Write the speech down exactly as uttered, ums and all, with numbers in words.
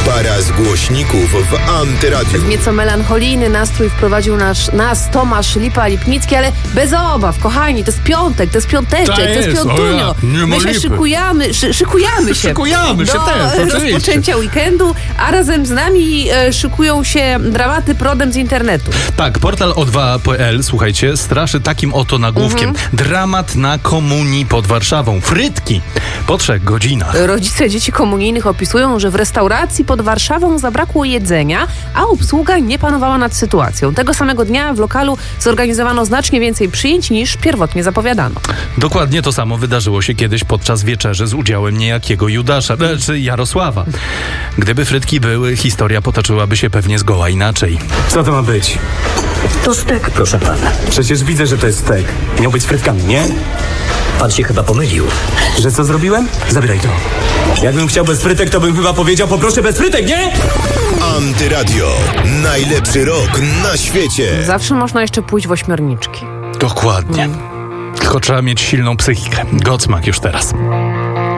Para z głośników w Antyradiu. W nieco melancholijny nastrój wprowadził nas, nas Tomasz Lipa-Lipnicki, ale bez obaw, kochani, to jest piątek, to jest piąteczek, to jest piątunio. Ja, My się szykujemy, szy, szykujemy się Szykujemy się do też, rozpoczęcia weekendu, a razem z nami e, szykują się dramaty prodem z internetu. Tak, portal o dwa kropka p l, słuchajcie, straszy takim oto nagłówkiem. Mhm. Dramat na komunii pod Warszawą. Frytki po trzech godzinach. Rodzice dzieci komunijnych opisują, że w restauracji pod Warszawą zabrakło jedzenia, a obsługa nie panowała nad sytuacją. Tego samego dnia w lokalu zorganizowano znacznie więcej przyjęć niż pierwotnie zapowiadano. Dokładnie to samo wydarzyło się kiedyś podczas wieczerzy z udziałem niejakiego Judasza, czy Jarosława. Gdyby frytki były, historia potoczyłaby się pewnie zgoła inaczej. Co to ma być? To stek, proszę pana. Przecież widzę, że to jest stek. Miał być z frytkami, nie? Pan się chyba pomylił. Że co zrobiłem? Zabieraj to. Jakbym chciał bez frytek, to bym chyba powiedział poproszę bez frytek, nie? Antyradio. Najlepszy rok na świecie. Zawsze można jeszcze pójść w ośmiorniczki. Dokładnie. Tylko trzeba mieć silną psychikę. Godsmack już teraz.